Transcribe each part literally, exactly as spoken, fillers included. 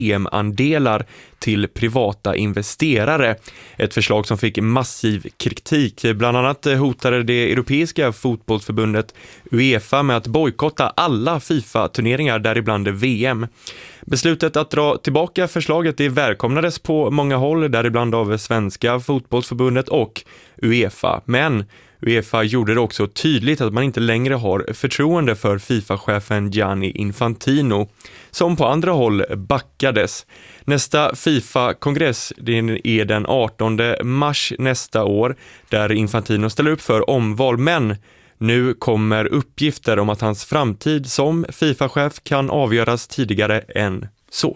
E M-andelar till privata investerare. Ett förslag som fick massiv kritik. Bland annat hotade det europeiska fotbollsförbundet UEFA med att bojkotta alla FIFA-turneringar, däribland V M. Beslutet att dra tillbaka förslaget det välkomnades på många håll, däribland av svenska fotbollsförbundet och UEFA. Men UEFA gjorde det också tydligt att man inte längre har förtroende för FIFA-chefen Gianni Infantino, som på andra håll backades. Nästa FIFA-kongress är den artonde mars nästa år, där Infantino ställer upp för omval, men nu kommer uppgifter om att hans framtid som FIFA-chef kan avgöras tidigare än så.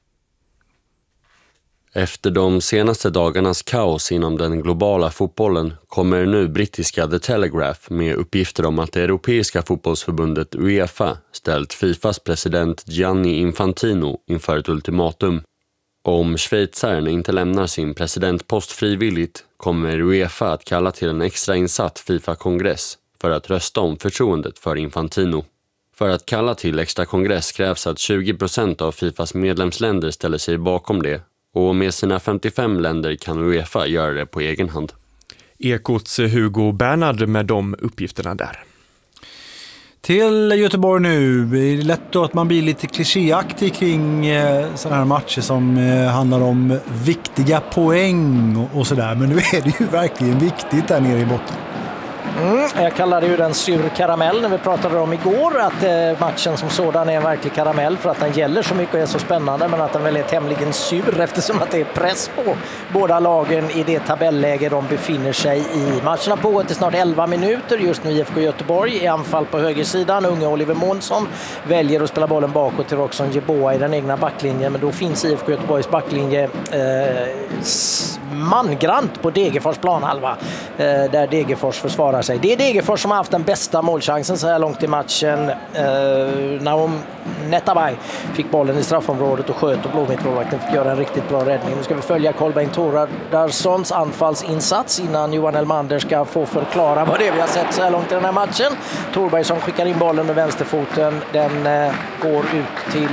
Efter de senaste dagarnas kaos inom den globala fotbollen kommer nu brittiska The Telegraph med uppgifter om att det europeiska fotbollsförbundet UEFA ställt FIFAs president Gianni Infantino inför ett ultimatum. Om schweizaren inte lämnar sin presidentpost frivilligt kommer UEFA att kalla till en extrainsatt FIFA-kongress för att rösta om förtroendet för Infantino. För att kalla till extra kongress krävs att tjugo procent av FIFAs medlemsländer ställer sig bakom det, och med sina femtiofem länder kan UEFA göra det på egen hand. Ekots Hugo Bernhard med de uppgifterna där. Till Göteborg nu. Det är lätt då att man blir lite klichéaktig kring eh, sådana här matcher som eh, handlar om viktiga poäng och, och sådär. Men nu är det ju verkligen viktigt där nere i botten. Mm, jag kallade ju den sur karamell när vi pratade om igår, att eh, matchen som sådan är en verklig karamell för att den gäller så mycket och är så spännande, men att den väl är tämligen sur eftersom att det är press på båda lagen i det tabelläge de befinner sig i. Matchen har pågått i snart elva minuter, just nu I F K Göteborg i anfall på högersidan. Unge Oliver Månsson väljer att spela bollen bakåt till Roxon Jeboa i den egna backlinjen, men då finns I F K Göteborgs backlinje eh, mangrant på Degerfors planhalva eh, där Degerfors försvarar sig. Det är Degerfors som har haft den bästa målchansen så här långt i matchen. Eh, Naum Netabay fick bollen i straffområdet och sköt, och Blåvitt-målvakten fick göra en riktigt bra räddning. Nu ska vi följa Kolbeinn Thordarssons anfallsinsats innan Johan Elmander ska få förklara vad det är vi har sett så här långt i den här matchen. Thorbergsson skickar in bollen med vänsterfoten. Den eh, går ut till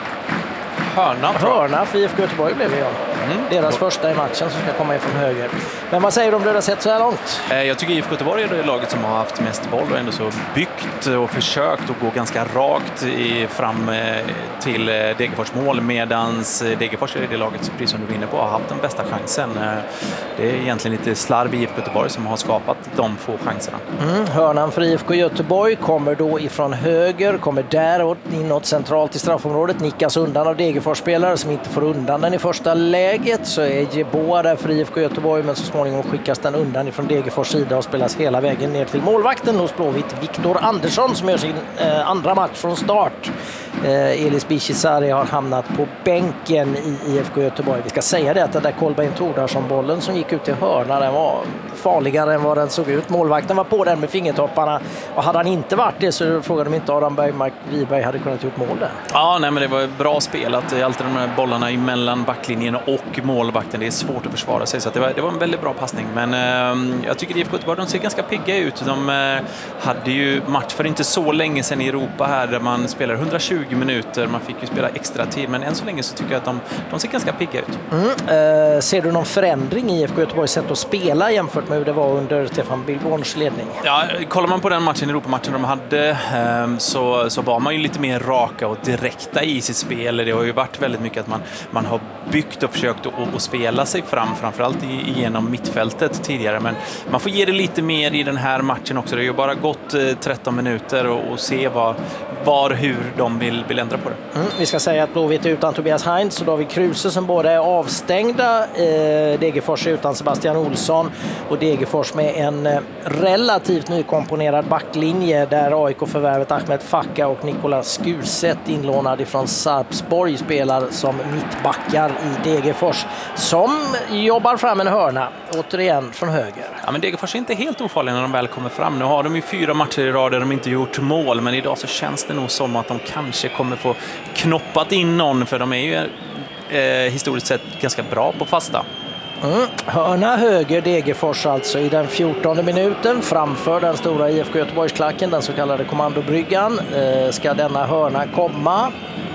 hörna. Hörna för I F K Göteborg blev det, ja. Mm. Deras första i matchen som ska komma ifrån höger. Men vad säger du om det du har sett så här långt? Jag tycker I F K Göteborg är det laget som har haft mest boll och ändå så byggt och försökt att gå ganska rakt i, fram till Degerfors mål, medans Degerfors är det laget, precis som du vinner på, har haft den bästa chansen. Det är egentligen lite slarv i I F K Göteborg som har skapat de få chanserna. Mm. Hörnan för I F K Göteborg kommer då ifrån höger, kommer däråt inåt centralt i straffområdet, nickas undan av Degerfors-spelare som inte får undan den i första läget. Så är Jeboa där för I F K Göteborg, men så småningom skickas den undan ifrån Degerfors sida och spelas hela vägen ner till målvakten hos Blåvitt, Viktor Andersson, som gör sin eh, andra match från start. Eh, Elis Bichisari har hamnat på bänken i I F K Göteborg. Vi ska säga det att den där Kolbeinn Thordarssson-bollen som gick ut till hörna, den var farligare än vad den såg ut. Målvakten var på den med fingertopparna, och hade han inte varit det så frågade de inte Adam Bergmark Wiberg hade kunnat gjort mål där. Ja, nej, men det var bra spelat. Alltid de här bollarna mellan backlinjen och målvakten, det är svårt att försvara sig, så att det, var, det var en väldigt bra passning. Men eh, jag tycker I F K Göteborg, de ser ganska pigga ut. De eh, hade ju match för inte så länge sedan i Europa här där man spelar hundratjugo minuter, man fick ju spela extra tid, men än så länge så tycker jag att de, de ser ganska pigga ut. Mm. Eh, ser du någon förändring i I F K Göteborgs sätt att spela jämfört med hur det var under Stefan Billborns ledning? Ja, kollar man på den matchen, Europamatchen de hade, eh, så, så var man ju lite mer raka och direkta i sitt spel. Det har ju varit väldigt mycket att man, man har byggt och försökt att, att spela sig fram, framförallt genom mittfältet tidigare, men man får ge det lite mer i den här matchen också. Det har ju bara gått eh, tretton minuter och, och se vad, var, hur de vill, vill ändra på det. Mm, vi ska säga att Blåvitt är utan Tobias Heinz och David Kruse som båda är avstängda. Eh, Degerfors är utan Sebastian Olsson, och Degerfors med en eh, relativt nykomponerad backlinje där A I K-förvärvet Ahmed Fakka och Nikolas Skuset, inlånad ifrån Sarpsborg, spelar som mittbackar i Degerfors, som jobbar fram en hörna, återigen från höger. Ja, men Degerfors är inte helt ofarliga när de väl kommer fram. Nu har de ju fyra matcher i rad där de inte gjort mål, men idag så känns det nog som att de kanske kommer få knoppat in någon, för de är ju eh, historiskt sett ganska bra på fasta. Mm. Hörna höger Degerfors alltså i den fjortonde minuten framför den stora I F K Göteborgsklacken, den så kallade kommandobryggan. Eh, ska denna hörna komma?